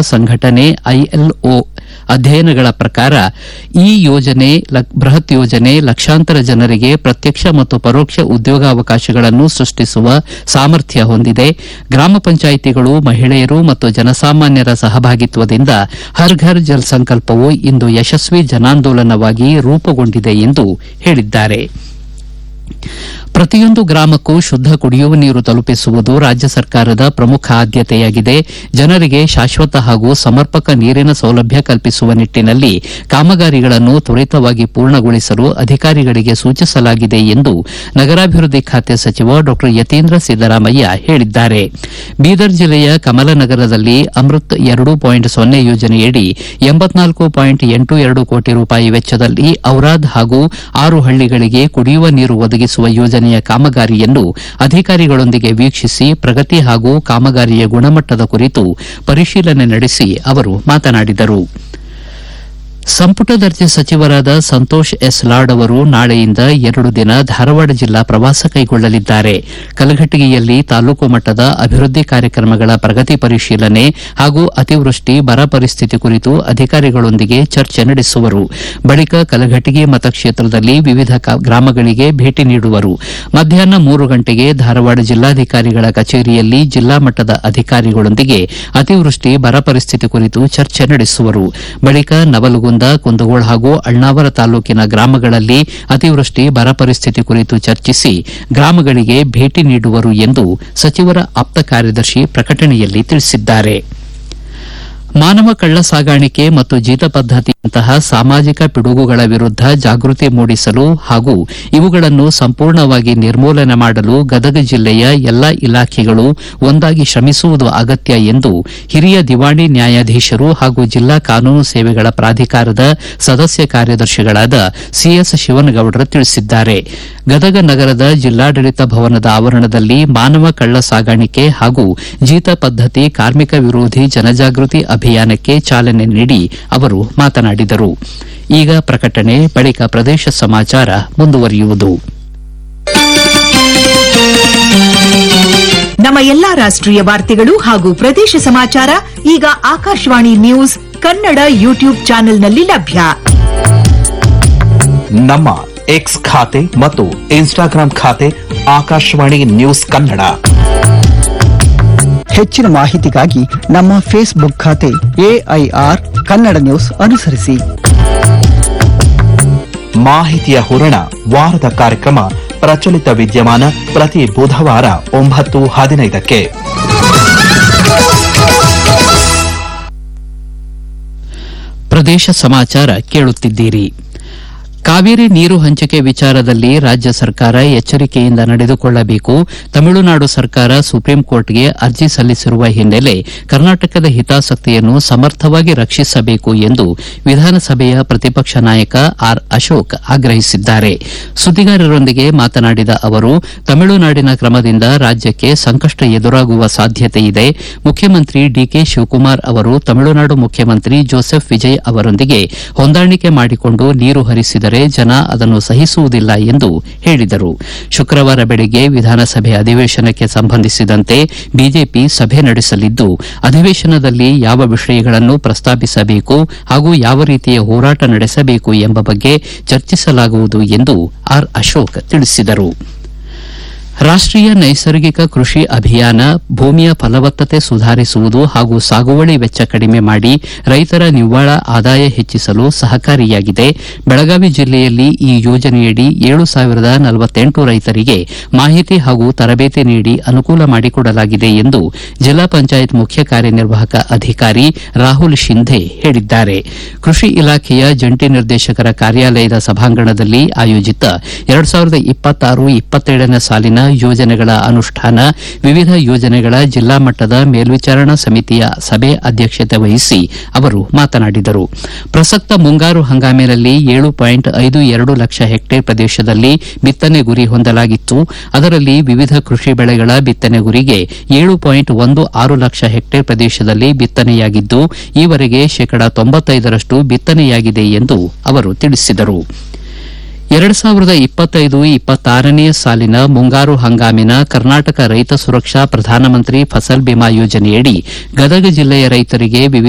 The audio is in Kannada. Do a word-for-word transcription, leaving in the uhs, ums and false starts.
ಸಂಘಟನೆ ಐಎಲ್ಒ ಅಧ್ಯಯನಗಳ ಪ್ರಕಾರ ಈ ಯೋಜನೆ ಬೃಹತ್ ಯೋಜನೆ ಲಕ್ಷಾಂತರ ಜನರಿಗೆ ಪ್ರತ್ಯಕ್ಷ ಮತ್ತು ಪರೋಕ್ಷ ಉದ್ಯೋಗಾವಕಾಶಗಳನ್ನು ಸೃಷ್ಟಿಸುವ ಸಾಮರ್ಥ್ಯ ಹೊಂದಿದೆ. ಗ್ರಾಮ ಪಂಚಾಯಿತಿಗಳು, ಮಹಿಳೆಯರು ಮತ್ತು ಜನಸಾಮಾನ್ಯರ ಸಹಭಾಗಿತ್ವದಿಂದ ಹರ್ ಘರ್ ಜಲ್ ಸಂಕಲ್ಪವು ಇಂದು ಯಶಸ್ವಿ ಜನಾಂದೋಲನವಾಗಿ ರೂಪುಗೊಂಡಿದೆ ಎಂದು ಹೇಳಿದ್ದಾರೆ. ಪ್ರತಿಯೊಂದು ಗ್ರಾಮಕ್ಕೂ ಶುದ್ದ ಕುಡಿಯುವ ನೀರು ತಲುಪಿಸುವುದು ರಾಜ್ಯ ಸರ್ಕಾರದ ಪ್ರಮುಖ ಆದ್ಯತೆಯಾಗಿದೆ. ಜನರಿಗೆ ಶಾಶ್ವತ ಹಾಗೂ ಸಮರ್ಪಕ ನೀರಿನ ಸೌಲಭ್ಯ ಕಲ್ಪಿಸುವ ನಿಟ್ಟಿನಲ್ಲಿ ಕಾಮಗಾರಿಗಳನ್ನು ತ್ವರಿತವಾಗಿ ಪೂರ್ಣಗೊಳಿಸಲು ಅಧಿಕಾರಿಗಳಿಗೆ ಸೂಚಿಸಲಾಗಿದೆ ಎಂದು ನಗರಾಭಿವೃದ್ಧಿ ಖಾತೆ ಸಚಿವ ಡಾ ಯತೀಂದ್ರ ಸಿದ್ದರಾಮಯ್ಯ ಹೇಳಿದ್ದಾರೆ. ಬೀದರ್ ಜಿಲ್ಲೆಯ ಕಮಲನಗರದಲ್ಲಿ ಅಮೃತ್ ಎರಡು ಪಾಯಿಂಟ್ ಸೊನ್ನೆ ಯೋಜನೆಯಡಿ ಎಂಬತ್ನಾಲ್ಕು ಪಾಯಿಂಟ್ ಎಂಟು ಎರಡು ಕೋಟಿ ರೂಪಾಯಿ ವೆಚ್ಚದಲ್ಲಿ ಔರಾದ್ ಹಾಗೂ ಆರು ಹಳ್ಳಿಗಳಿಗೆ ಕುಡಿಯುವ ನೀರು ಒದಗಿಸುವ ಯೋಜನೆಯ ಕಾಮಗಾರಿಯನ್ನು ಅಧಿಕಾರಿಗಳೊಂದಿಗೆ ವೀಕ್ಷಿಸಿ ಪ್ರಗತಿ ಹಾಗೂ ಕಾಮಗಾರಿಯ ಗುಣಮಟ್ಟದ ಕುರಿತು ಪರಿಶೀಲನೆ ನಡೆಸಿ ಅವರು ಮಾತನಾಡಿದರು. ಸಂಪುಟ ದರ್ಜೆ ಸಚಿವರಾದ ಸಂತೋಷ್ ಎಸ್ ಲಾಡ್ ಅವರು ನಾಳೆಯಿಂದ ಎರಡು ದಿನ ಧಾರವಾಡ ಜಿಲ್ಲಾ ಪ್ರವಾಸ ಕೈಗೊಳ್ಳಲಿದ್ದಾರೆ. ಕಲಘಟಗಿಯಲ್ಲಿ ತಾಲೂಕು ಮಟ್ಟದ ಅಭಿವೃದ್ಧಿ ಕಾರ್ಯಕ್ರಮಗಳ ಪ್ರಗತಿ ಪರಿಶೀಲನೆ ಹಾಗೂ ಅತಿವೃಷ್ಟಿ ಬರ ಪರಿಸ್ಥಿತಿ ಕುರಿತು ಅಧಿಕಾರಿಗಳೊಂದಿಗೆ ಚರ್ಚೆ ನಡೆಸುವರು. ಬಳಿಕ ಕಲಘಟಗಿ ಮತಕ್ಷೇತ್ರದಲ್ಲಿ ವಿವಿಧ ಗ್ರಾಮಗಳಿಗೆ ಭೇಟಿ ನೀಡುವರು. ಮಧ್ಯಾಹ್ನ ಮೂರು ಗಂಟೆಗೆ ಧಾರವಾಡ ಜಿಲ್ಲಾಧಿಕಾರಿಗಳ ಕಚೇರಿಯಲ್ಲಿ ಜಿಲ್ಲಾ ಮಟ್ಟದ ಅಧಿಕಾರಿಗಳೊಂದಿಗೆ ಅತಿವೃಷ್ಟಿ ಬರ ಪರಿಸ್ಥಿತಿ ಕುರಿತು ಚರ್ಚೆ ನಡೆಸುವರು. ಬಳಿಕ ನವಲಗುಂದ, ಕುಂದಗೋಳ ಹಾಗೂ ಅಳ್ನಾವರ ತಾಲೂಕಿನ ಗ್ರಾಮಗಳಲ್ಲಿ ಅತಿವೃಷ್ಟಿ ಬರ ಪರಿಸ್ಥಿತಿ ಕುರಿತು ಚರ್ಚಿಸಿ ಗ್ರಾಮಗಳಿಗೆ ಭೇಟಿ ನೀಡುವರು ಎಂದು ಸಚಿವರ ಆಪ್ತ ಕಾರ್ಯದರ್ಶಿ ಪ್ರಕಟಣೆಯಲ್ಲಿ ತಿಳಿಸಿದ್ದಾರೆ. ಮಾನವ ಕಳ್ಳ ಸಾಗಾಣಿಕೆ ಮತ್ತು ಜೀತ ಪದ್ದತಿಯಂತಹ ಸಾಮಾಜಿಕ ಪಿಡುಗುಗಳ ವಿರುದ್ದ ಜಾಗೃತಿ ಮೂಡಿಸಲು ಹಾಗೂ ಇವುಗಳನ್ನು ಸಂಪೂರ್ಣವಾಗಿ ನಿರ್ಮೂಲನೆ ಮಾಡಲು ಗದಗ ಜಿಲ್ಲೆಯ ಎಲ್ಲಾ ಇಲಾಖೆಗಳು ಒಂದಾಗಿ ಶ್ರಮಿಸುವುದು ಅಗತ್ಯ ಎಂದು ಹಿರಿಯ ದಿವಾಣಿ ನ್ಯಾಯಾಧೀಶರು ಹಾಗೂ ಜಿಲ್ಲಾ ಕಾನೂನು ಸೇವೆಗಳ ಪ್ರಾಧಿಕಾರದ ಸದಸ್ಯ ಕಾರ್ಯದರ್ಶಿಗಳಾದ ಸಿಎಸ್ ಶಿವನಗೌಡರ ತಿಳಿಸಿದ್ದಾರೆ. ಗದಗ ನಗರದ ಜಿಲ್ಲಾಡಳಿತ ಭವನದ ಆವರಣದಲ್ಲಿ ಮಾನವ ಕಳ್ಳ ಸಾಗಾಣಿಕೆ ಹಾಗೂ ಜೀತ ಪದ್ದತಿ ಕಾರ್ಮಿಕ ವಿರೋಧಿ ಜನಜಾಗೃತಿ ಅಭಿಯಾನಕ್ಕೆ ಚಾಲನೆ ನೀಡಿ ಅವರು ಮಾತನಾಡಿದರು. ಈಗ ಪ್ರಕಟಣೆ, ಬಳಿಕ ಪ್ರದೇಶ ಸಮಾಚಾರ ಮುಂದುವರಿಯುವುದು. ನಮ್ಮ ಎಲ್ಲಾ ರಾಷ್ಟ್ರೀಯ ವಾರ್ತೆಗಳು ಹಾಗೂ ಪ್ರದೇಶ ಸಮಾಚಾರ ಈಗ ಆಕಾಶವಾಣಿ ನ್ಯೂಸ್ ಕನ್ನಡ ಯೂಟ್ಯೂಬ್ ಚಾನೆಲ್ನಲ್ಲಿ ಲಭ್ಯ. ನಮ್ಮ ಎಕ್ಸ್ ಖಾತೆ ಮತ್ತು ಇನ್ಸ್ಟಾಗ್ರಾಂ ಖಾತೆ ಆಕಾಶವಾಣಿ ನ್ಯೂಸ್ ಕನ್ನಡ. ಹೆಚ್ಚಿನ ಮಾಹಿತಿಗಾಗಿ ನಮ್ಮ ಫೇಸ್ಬುಕ್ ಖಾತೆ ಎಐಆರ್ ಕನ್ನಡ ನ್ಯೂಸ್ ಅನುಸರಿಸಿ. ಮಾಹಿತಿಯ ಹೂರಣ ವಾರದ ಕಾರ್ಯಕ್ರಮ ಪ್ರಚಲಿತ ವಿದ್ಯಮಾನ ಪ್ರತಿ ಬುಧವಾರ ಒಂಬತ್ತು ಹದಿನೈದಕ್ಕೆ. ಪ್ರದೇಶ ಸಮಾಚಾರ ಕೇಳುತ್ತಿದ್ದೀರಿ. ಕಾವೇರಿ ನೀರು ಹಂಚಿಕೆ ವಿಚಾರದಲ್ಲಿ ರಾಜ್ಯ ಸರ್ಕಾರ ಎಚ್ಚರಿಕೆಯಿಂದ ನಡೆದುಕೊಳ್ಳಬೇಕು. ತಮಿಳುನಾಡು ಸರ್ಕಾರ ಸುಪ್ರೀಂ ಕೋರ್ಟ್ಗೆ ಅರ್ಜಿ ಸಲ್ಲಿಸಿರುವ ಹಿನ್ನೆಲೆ ಕರ್ನಾಟಕದ ಹಿತಾಸಕ್ತಿಯನ್ನು ಸಮರ್ಥವಾಗಿ ರಕ್ಷಿಸಬೇಕು ಎಂದು ವಿಧಾನಸಭೆಯ ಪ್ರತಿಪಕ್ಷ ನಾಯಕ ಆರ್ ಅಶೋಕ್ ಆಗ್ರಹಿಸಿದ್ದಾರೆ. ಸುದ್ದಿಗಾರರೊಂದಿಗೆ ಮಾತನಾಡಿದ ಅವರು, ತಮಿಳುನಾಡಿನ ಕ್ರಮದಿಂದ ರಾಜ್ಯಕ್ಕೆ ಸಂಕಷ್ಟ ಎದುರಾಗುವ ಸಾಧ್ಯತೆಯಿದೆ. ಮುಖ್ಯಮಂತ್ರಿ ಡಿಕೆ ಶಿವಕುಮಾರ್ ಅವರು ತಮಿಳುನಾಡು ಮುಖ್ಯಮಂತ್ರಿ ಜೋಸೆಫ್ ವಿಜಯ್ ಅವರೊಂದಿಗೆ ಹೊಂದಾಣಿಕೆ ಮಾಡಿಕೊಂಡು ನೀರು ಹರಿಸಿದರೆ ಜನ ಅದನ್ನು ಸಹಿಸುವುದಿಲ್ಲ ಎಂದು ಹೇಳಿದರು. ಶುಕ್ರವಾರ ಬೆಳಗ್ಗೆ ವಿಧಾನಸಭೆ ಅಧಿವೇಶನಕ್ಕೆ ಸಂಬಂಧಿಸಿದಂತೆ ಬಿಜೆಪಿ ಸಭೆ ನಡೆಸಲಿದ್ದು, ಅಧಿವೇಶನದಲ್ಲಿ ಯಾವ ವಿಷಯಗಳನ್ನು ಪ್ರಸ್ತಾಪಿಸಬೇಕು ಹಾಗೂ ಯಾವ ರೀತಿಯ ಹೋರಾಟ ನಡೆಸಬೇಕು ಎಂಬ ಬಗ್ಗೆ ಚರ್ಚಿಸಲಾಗುವುದು ಎಂದು ಆರ್ ಅಶೋಕ್ ತಿಳಿಸಿದರು. ರಾಷ್ಟೀಯ ನೈಸರ್ಗಿಕ ಕೃಷಿ ಅಭಿಯಾನ ಭೂಮಿಯ ಫಲವತ್ತತೆ ಸುಧಾರಿಸುವುದು ಹಾಗೂ ಸಾಗುವಳಿ ವೆಚ್ಚ ಕಡಿಮೆ ಮಾಡಿ ರೈತರ ನಿವ್ವಳ ಆದಾಯ ಹೆಚ್ಚಿಸಲು ಸಹಕಾರಿಯಾಗಿದೆ. ಬೆಳಗಾವಿ ಜಿಲ್ಲೆಯಲ್ಲಿ ಈ ಯೋಜನೆಯಡಿ ಏಳು ಸಾವಿರದ ನಲವತ್ತೆಂಟು ರೈತರಿಗೆ ಮಾಹಿತಿ ಹಾಗೂ ತರಬೇತಿ ನೀಡಿ ಅನುಕೂಲ ಮಾಡಿಕೊಡಲಾಗಿದೆ ಎಂದು ಜಿಲ್ಲಾ ಪಂಚಾಯತ್ ಮುಖ್ಯ ಕಾರ್ಯನಿರ್ವಾಹಕ ಅಧಿಕಾರಿ ರಾಹುಲ್ ಶಿಂಧೆ ಹೇಳಿದ್ದಾರೆ. ಕೃಷಿ ಇಲಾಖೆಯ ಜಂಟಿ ನಿರ್ದೇಶಕರ ಕಾರ್ಯಾಲಯದ ಸಭಾಂಗಣದಲ್ಲಿ ಆಯೋಜಿತ ಎರಡು ಸಾವಿರದ ಇಪ್ಪತ್ತಾರು ಇಪ್ಪತ್ತೇಳನೇ ಸಾಲಿನ ಯೋಜನೆಗಳ ಅನುಷ್ಠಾನ, ವಿವಿಧ ಯೋಜನೆಗಳ ಜಿಲ್ಲಾ ಮಟ್ಟದ ಮೇಲ್ವಿಚಾರಣಾ ಸಮಿತಿಯ ಸಭೆ ಅಧ್ಯಕ್ಷತೆ ವಹಿಸಿ ಅವರು ಮಾತನಾಡಿದರು. ಪ್ರಸಕ್ತ ಮುಂಗಾರು ಹಂಗಾಮಿನಲ್ಲಿ ಏಳು ಪಾಯಿಂಟ್ ಐದು ಎರಡು ಲಕ್ಷ ಹೆಕ್ಟೇರ್ ಪ್ರದೇಶದಲ್ಲಿ ಬಿತ್ತನೆ ಗುರಿ ಹೊಂದಲಾಗಿತ್ತು. ಅದರಲ್ಲಿ ವಿವಿಧ ಕೃಷಿ ಬೆಳೆಗಳ ಬಿತ್ತನೆ ಗುರಿಗೆ ಏಳು ಪಾಯಿಂಟ್ ಒಂದು ಆರು ಲಕ್ಷ ಹೆಕ್ಟೇರ್ ಪ್ರದೇಶದಲ್ಲಿ ಬಿತ್ತನೆಯಾಗಿದ್ದು, ಈವರೆಗೆ ಶೇಕಡಾ ತೊಂಬತ್ತೈದರಷ್ಟು ಬಿತ್ತನೆಯಾಗಿದೆ ಎಂದು ಅವರು ತಿಳಿಸಿದರು. ಎರಡು ಸಾವಿರದ ಇಪ್ಪತ್ತೈದು ಇಪ್ಪತ್ತಾರನೇ ಸಾಲಿನ ಮುಂಗಾರು ಹಂಗಾಮಿನ ಕರ್ನಾಟಕ ರೈತ ಸುರಕ್ಷಾ ಪ್ರಧಾನಮಂತ್ರಿ ಫಸಲ್ ಬಿಮಾ ಯೋಜನೆಯಡಿ ಗದಗ ಜಿಲ್ಲೆಯ ರೈತರಿಗೆ ವಿವಿಧ